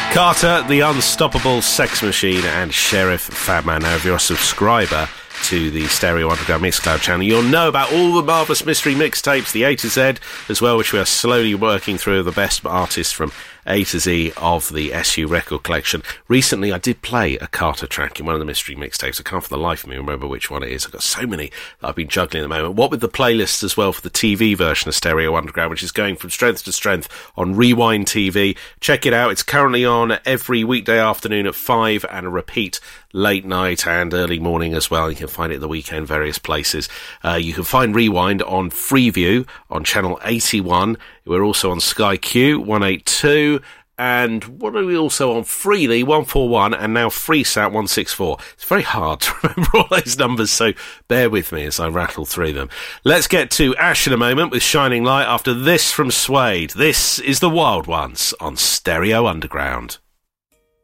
Carter, the Unstoppable Sex Machine, and Sheriff Fatman. Now, if you're a subscriber to the Stereo Underground Mixcloud channel, you'll know about all the Marvellous Mystery mixtapes, the A to Z as well, which we are slowly working through, the best artists from A to Z of the SU record collection. Recently, I did play a Carter track in one of the mystery mixtapes. I can't for the life of me remember which one it is. I've got so many that I've been juggling at the moment. What with the playlists as well for the TV version of Stereo Underground, which is going from strength to strength on Rewind TV. Check it out. It's currently on every weekday afternoon at 5 and a repeat late night and early morning as well. You can find it at the weekend, various places. You can find Rewind on Freeview on channel 81. We're also on Sky Q 182. And what are we also on? Freely 141 and now FreeSat 164. It's very hard to remember all those numbers, so bear with me as I rattle through them. Let's get to Ash in a moment with Shining Light after this from Suede. This is The Wild Ones on Stereo Underground.